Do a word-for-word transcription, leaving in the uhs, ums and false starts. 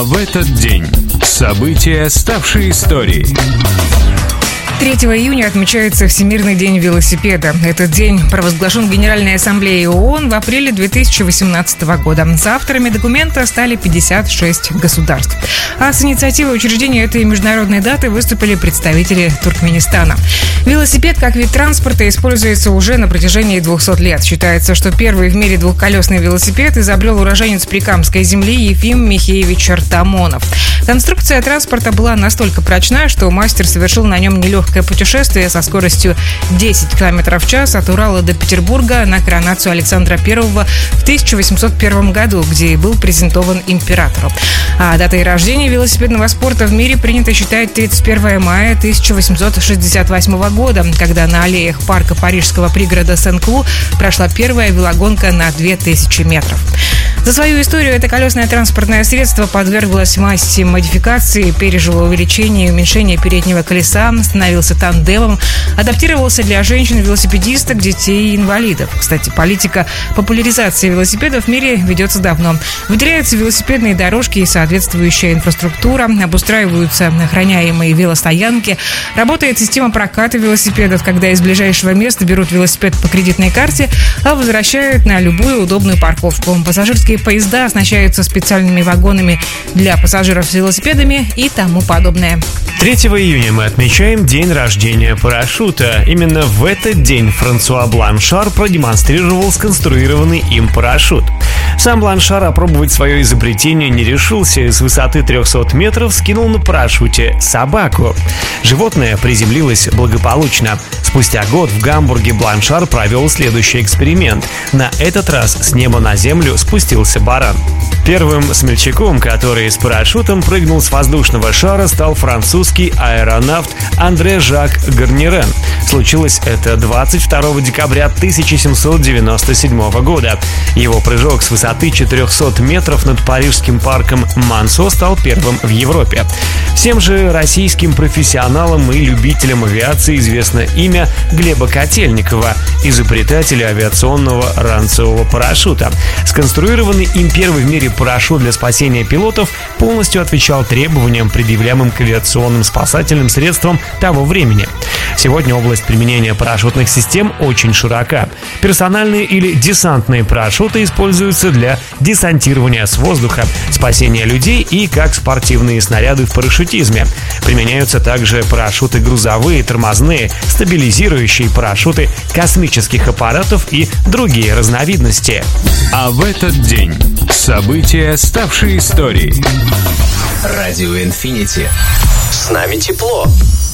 В этот день. События, ставшие историей. третьего июня отмечается Всемирный день велосипеда. Этот день провозглашен Генеральной Ассамблеей ООН в апреле две тысячи восемнадцатого года. Соавторами документа стали пятьдесят шесть государств. А с инициативой учреждения этой международной даты выступили представители Туркменистана. Велосипед как вид транспорта используется уже на протяжении двухсот лет. Считается, что первый в мире двухколесный велосипед изобрел уроженец Прикамской земли Ефим Михеевич Артамонов. Конструкция транспорта была настолько прочная, что мастер совершил на нем нелегкое путешествие со скоростью десять километров в час от Урала до Петербурга на коронацию Александра Первого в тысяча восемьсот первом году, где и был презентован императору. А датой рождения велосипедного спорта в мире принято считать тридцать первого мая тысяча восемьсот шестьдесят восьмого года, когда на аллеях парка парижского пригорода Сен-Клу прошла первая велогонка на две тысячи метров. За свою историю это колесное транспортное средство подверглось массе модификаций, пережило увеличение и уменьшение переднего колеса, становился тандемом, адаптировался для женщин-велосипедисток, детей и инвалидов. Кстати, политика популяризации велосипедов в мире ведется давно. Выделяются велосипедные дорожки и соответствующая инфраструктура, обустраиваются охраняемые велостоянки, работает система проката велосипедов, когда из ближайшего места берут велосипед по кредитной карте, а возвращают на любую удобную парковку. Пассажирские поезда оснащаются специальными вагонами для пассажиров с велосипедами и тому подобное. третьего июня мы отмечаем день рождения парашюта. Именно в этот день Франсуа Бланшар продемонстрировал сконструированный им парашют. Сам Бланшар опробовать свое изобретение не решился и с высоты трехсот метров скинул на парашюте собаку. Животное приземлилось благополучно. Спустя год в Гамбурге Бланшар провел следующий эксперимент. На этот раз с неба на землю спустился баран. Первым смельчаком, который с парашютом прыгнул с воздушного шара, стал французский аэронавт Андре Жак Гарнирен. Случилось это двадцать второго декабря тысяча семьсот девяносто седьмого года. Его прыжок с высоты четырехсот метров над парижским парком Мансо стал первым в Европе. Всем же российским профессионалам и любителям авиации известно имя Глеба Котельникова, изобретателя авиационного ранцевого парашюта. Сконструированный им первый в мире парашют для спасения пилотов полностью отвечал требованиям, предъявляемым к авиационным спасательным средствам того времени. Сегодня область применения парашютных систем очень широка. Персональные или десантные парашюты используются для десантирования с воздуха, спасения людей и как спортивные снаряды в парашютизме. Применяются также парашюты грузовые, тормозные, стабилизирующие парашюты космических аппаратов и другие разновидности. А в этот день. События, ставшие историей. Радио Инфинити. С нами тепло.